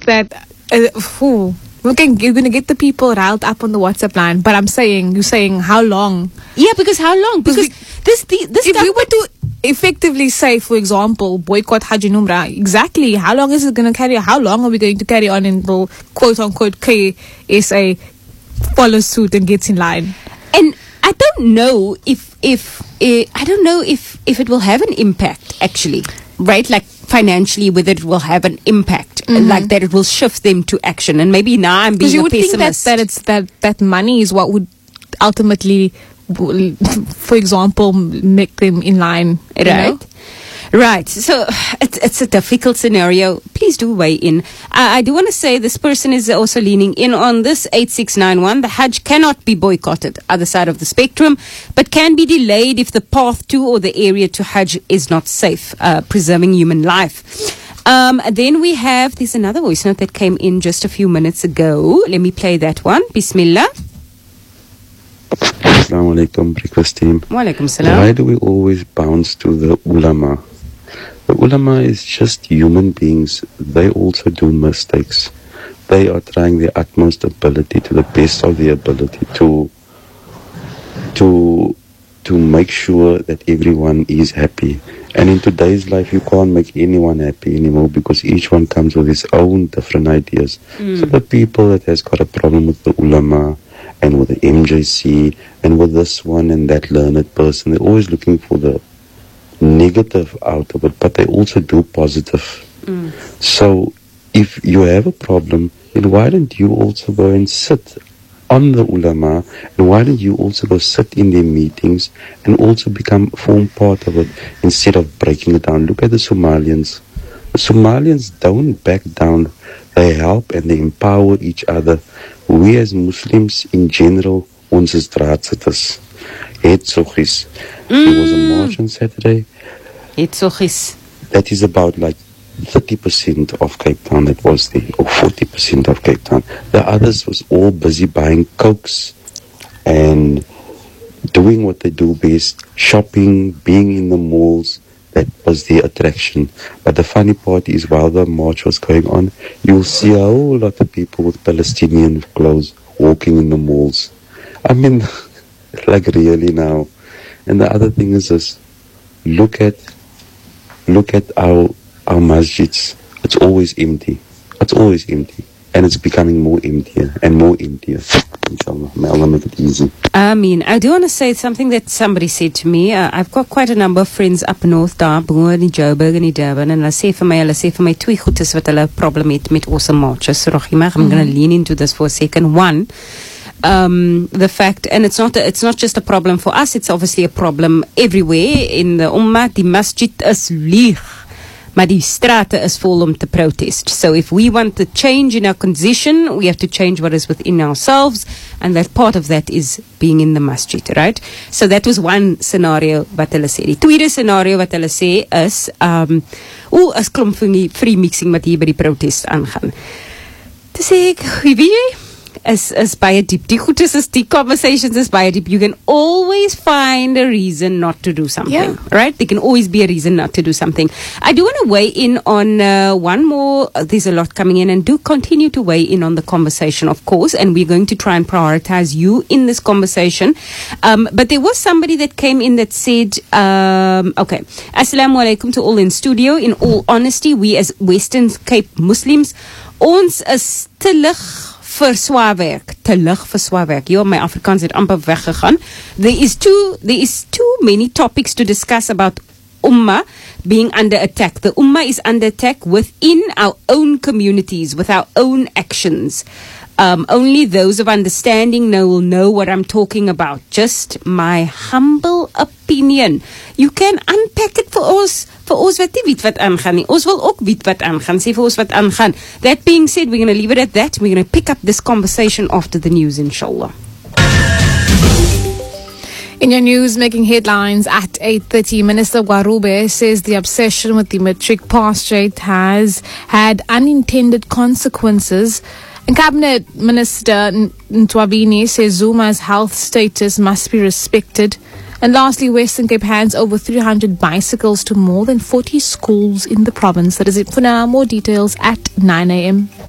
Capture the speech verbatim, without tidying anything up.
think that, uh, phew, okay, you're going to get the people riled up on the WhatsApp line, but I'm saying, you're saying how long? Yeah, because how long? Because we, this, the, this if we were to effectively say, for example, boycott Hajj and Umrah, exactly how long is it going to carry? How long are we going to carry on until quote unquote K S A follows suit and gets in line? And I don't know if if uh, I don't know if if it will have an impact actually, right? Like financially, whether it will have an impact, mm-hmm. like that it will shift them to action. And maybe now I'm being you a would pessimist. think that that it's that that money is what would ultimately, for example, make them in line, right? Know? Right. So it's, it's a difficult scenario. Please do weigh in. Uh, I do want to say this person is also leaning in on this eight six nine one. The Hajj cannot be boycotted, other side of the spectrum, but can be delayed if the path to or the area to Hajj is not safe, uh, preserving human life. Um, then we have, there's another voice note that came in just a few minutes ago. Let me play that one. Bismillah. Assalamu alaikum, breakfast team. Wa alaikum salam. Why do we always bounce to the ulama? The ulama is just human beings. They also do mistakes. They are trying their utmost ability, to the best of their ability, to to to make sure that everyone is happy. And in today's life, you can't make anyone happy anymore because each one comes with his own different ideas. Mm. So the people that has got a problem with the ulama and with the M J C and with this one and that learned person, they're always looking for the negative out of it, but they also do positive. Mm. So if you have a problem, then why don't you also go and sit on the ulama, and why don't you also go sit in their meetings and also become form part of it instead of breaking it down? Look at the Somalians. The Somalians don't back down. They help and they empower each other. We as Muslims in general, ons is draadsitters. Het sogis. There was a march on Saturday. Het sogis. That is about like thirty percent of Cape Town that was there, or forty percent of Cape Town. The others was all busy buying cokes and doing what they do best, shopping, being in the malls. That was the attraction. But the funny part is, while the march was going on, you'll see a whole lot of people with Palestinian clothes walking in the malls. I mean, like really now. And the other thing is this, look at look at our our masjids. It's always empty. It's always empty. And it's becoming more emptier and more emptier. Inshallah. May Allah make it easy. I mean, I do want to say something that somebody said to me. Uh, I've got quite a number of friends up north, daar, Boer, in Joburg en in Durban, en hulle sê vir my, hulle sê vir my twee goed is wat hulle problem het met awesome marches. So, Rahima, I'm mm-hmm. going to lean into this for a second. One, um, the fact, and it's not, a, it's not just a problem for us, it's obviously a problem everywhere in the ummah. Die masjid is leeg. Maar die strate is vol om te protest. So if we want to change in our condition, we have to change what is within ourselves, and that part of that is being in the masjid, right? So that was one scenario wat hulle sê. Die tweede scenario wat hulle sê is, um, o, as klomp van die free mixing wat hier by die protest aangaan. Toe sê ek, weet jy, is, is baie diep. Die goed is, is die conversations is baie diep. You can always find a reason not to do something, yeah. right? There can always be a reason not to do something. I do want to weigh in on uh, one more. Uh, there's a lot coming in, and do continue to weigh in on the conversation, of course, and we're going to try and prioritize you in this conversation. Um, but there was somebody that came in that said, um, okay, Assalamu alaikum to all in studio. In all honesty, we as Western Cape Muslims, ons is te lig vir swaar werk, te lig vir swaar werk. Ja, my Afrikaans het amper weggegaan. There is too, there is too many topics to discuss about ummah being under attack. The ummah is under attack within our own communities, with our own actions. Um, only those of understanding know will know what I'm talking about. Just my humble opinion. You can unpack it for us, vir ons wat nie weet wat aangaan nie. Ons wil ook weet wat aangaan, sê vir ons wat aangaan. That being said, we're going to leave it at that. We're going to pick up this conversation after the news, inshallah. In your news, making headlines at eight thirty, Minister Warube says the obsession with the matric pass rate has had unintended consequences. And Cabinet Minister Ntwabini says Zuma's health status must be respected. And lastly, Western Cape hands over three hundred bicycles to more than forty schools in the province. That is it for now. More details at nine a.m.